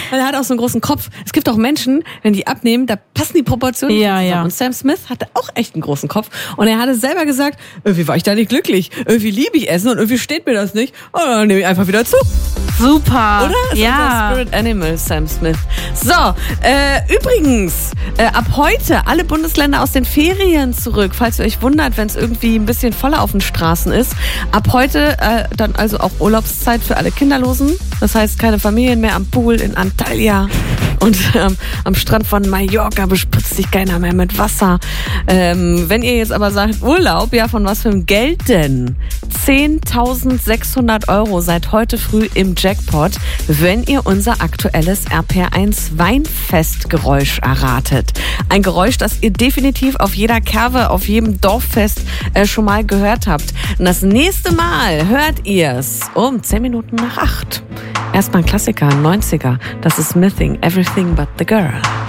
er hat auch so einen großen Kopf. Es gibt auch Menschen, wenn die abnehmen, da passen die Proportionen nicht zusammen. Und Sam Smith hatte auch echt einen großen Kopf. Und er hatte selber gesagt, irgendwie war ich da nicht glücklich. Irgendwie liebe ich Essen und irgendwie steht mir das nicht. Und dann nehme ich einfach wieder zu. Super. Oder? Ist unser Spirit Animal, Sam Smith. So, übrigens, ab heute alle Bundesländer aus den Ferien zurück. Falls ihr euch wundert, wenn es irgendwie ein bisschen voller auf den Straßen ist. Ab heute dann also auch Urlaubszeit für alle Kinderlosen. Das heißt, keine Familien mehr am Pool in Antalya. Und am Strand von Mallorca bespritzt sich keiner mehr mit Wasser. Wenn ihr jetzt aber sagt, Urlaub, ja, von was für einem Geld denn? 10.600 € seit heute früh im Jackpot, wenn ihr unser aktuelles RPR1 Weinfestgeräusch erratet. Ein Geräusch, das ihr definitiv auf jeder Kerwe, auf jedem Dorffest schon mal gehört habt. Und das nächste Mal hört ihr es um 10 Minuten nach 8. Erstmal ein Klassiker, ein 90er. Das ist Smithing, Everything But The Girl.